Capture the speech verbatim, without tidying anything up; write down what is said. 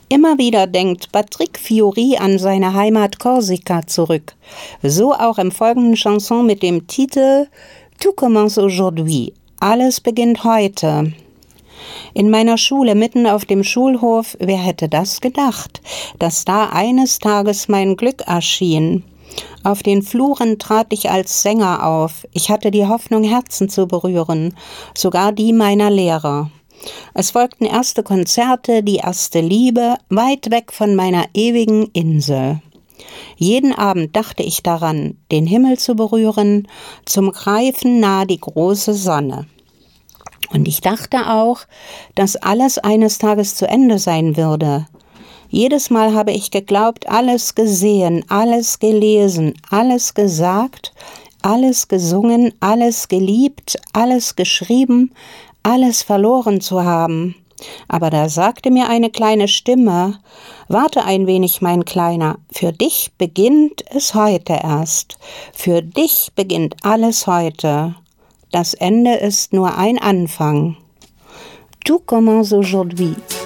Immer wieder denkt Patrick Fiori an seine Heimat Korsika zurück. So auch im folgenden Chanson mit dem Titel Tout commence aujourd'hui. Alles beginnt heute. In meiner Schule, mitten auf dem Schulhof, wer hätte das gedacht, dass da eines Tages mein Glück erschien? Auf den Fluren trat ich als Sänger auf. Ich hatte die Hoffnung, Herzen zu berühren, sogar die meiner Lehrer. Es folgten erste Konzerte, die erste Liebe, weit weg von meiner ewigen Insel. Jeden Abend dachte ich daran, den Himmel zu berühren, zum Greifen nah die große Sonne. Und ich dachte auch, dass alles eines Tages zu Ende sein würde. Jedes Mal habe ich geglaubt, alles gesehen, alles gelesen, alles gesagt, alles gesungen, alles geliebt, alles geschrieben, alles verloren zu haben. Aber da sagte mir eine kleine Stimme, warte ein wenig, mein Kleiner, für dich beginnt es heute erst. Für dich beginnt alles heute. Das Ende ist nur ein Anfang. Tout commence aujourd'hui.